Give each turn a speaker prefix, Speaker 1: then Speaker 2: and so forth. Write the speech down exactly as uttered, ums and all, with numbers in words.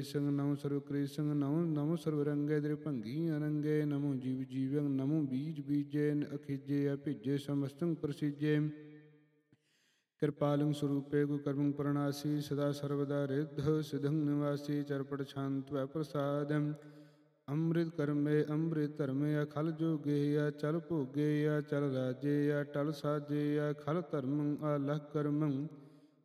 Speaker 1: ਸਿੰਘ ਨਮੋ ਸਰਵ ਕ੍ਰਿਸ਼ਨ ਨਮੋ ਨਮੋ ਸਰਵ ਰੰਗੇ ਦ੍ਰਿਭੰਗੀ ਅਨੰਗੇ ਨਮੋ ਜੀਵ ਜੀਵੰ ਨਮੋ ਬੀਜ ਬੀਜੇ ਅਖਿਜੇ ਅਭਿਜੇ ਸਮਸਤੰ ਪ੍ਰਸਿਜੇ ਕਿਰਪਾਲੰ ਸਰੂਪੇ ਗੁ ਕਰਮੰ ਪ੍ਰਣਾਸੀ ਸਦਾ ਸਰਵਦਾ ਰਿੱਧ ਸਿਧੰ ਨਿਵਾਸੀ ਚਰਪਟ ਛਾਂਤਵੈ ਪ੍ਰਸਾਦੰ ਅੰਮ੍ਰਿਤ ਕਰਮੇ ਅੰਮ੍ਰਿਤ ਧਰਮੇ ਅਖਲ ਜੋਗੇ ਅਚਲ ਭੋਗੇ ਅਚਲ ਰਾਜੇ ਅਟਲ ਸਾਜੇ ਅਖਲ ਧਰਮੰ ਅਲਖ ਕਰਮੰ